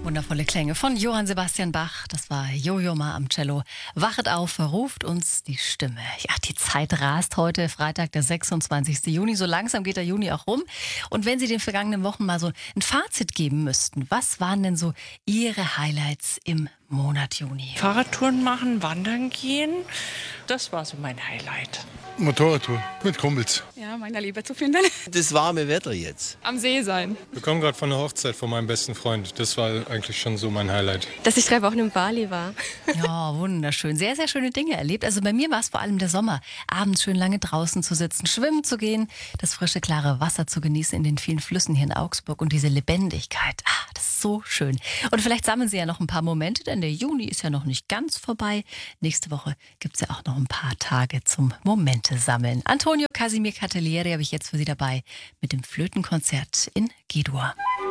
Wundervolle Klänge von Johann Sebastian Bach. Das war Jojo Ma am Cello. Wachet auf, ruft uns die Stimme. Ja, die Zeit rast heute, Freitag, der 26. Juni. So langsam geht der Juni auch rum. Und wenn Sie den vergangenen Wochen mal so ein Fazit geben müssten, was waren denn so Ihre Highlights im Monat Juni? Fahrradtouren machen, wandern gehen, das war so mein Highlight. Motorradtour mit Kumpels. Ja, meiner Liebe zu finden. Das warme Wetter jetzt. Am See sein. Wir kommen gerade von der Hochzeit von meinem besten Freund. Das war eigentlich schon so mein Highlight. Dass ich 3 Wochen in Bali war. Ja, wunderschön. Sehr, sehr schöne Dinge erlebt. Also bei mir war es vor allem der Sommer. Abends schön lange draußen zu sitzen, schwimmen zu gehen, das frische, klare Wasser zu genießen in den vielen Flüssen hier in Augsburg und diese Lebendigkeit. Das ist so schön. Und vielleicht sammeln Sie ja noch ein paar Momente, denn der Juni ist ja noch nicht ganz vorbei. Nächste Woche gibt es ja auch noch ein paar Tage zum Momente sammeln. Antonio Casimir Catalieri habe ich jetzt für Sie dabei mit dem Flötenkonzert in G-Dur.